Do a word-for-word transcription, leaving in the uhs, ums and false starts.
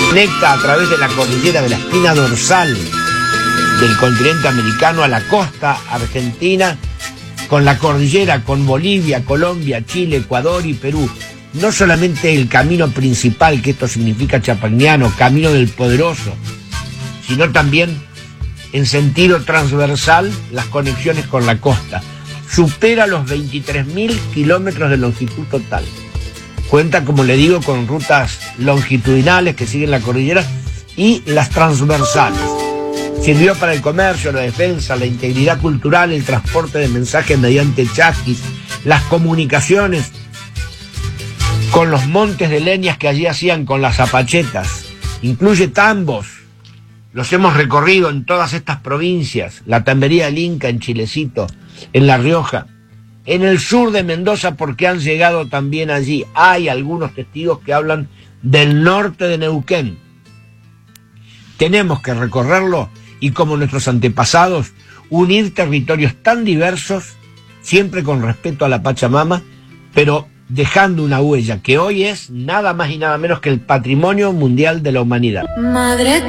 Conecta a través de la cordillera de la espina dorsal del continente americano a la costa argentina, con la cordillera, con Bolivia, Colombia, Chile, Ecuador y Perú. No solamente el camino principal, que esto significa Chapagnano, camino del poderoso, sino también en sentido transversal las conexiones con la costa. Supera los veintitrés mil kilómetros de longitud total. Cuenta, como le digo, con rutas longitudinales que siguen la cordillera y las transversales. Sirvió para el comercio, la defensa, la integridad cultural, el transporte de mensajes mediante chasquis, las comunicaciones con los montes de leñas que allí hacían con las zapachetas. Incluye tambos. Los hemos recorrido en todas estas provincias. La tambería del Inca en Chilecito, en La Rioja, en el sur de Mendoza, porque han llegado también allí. Hay algunos testigos que hablan del norte de Neuquén. Tenemos que recorrerlo y, como nuestros antepasados, unir territorios tan diversos, siempre con respeto a la Pachamama, pero dejando una huella que hoy es nada más y nada menos que el patrimonio mundial de la humanidad. Madre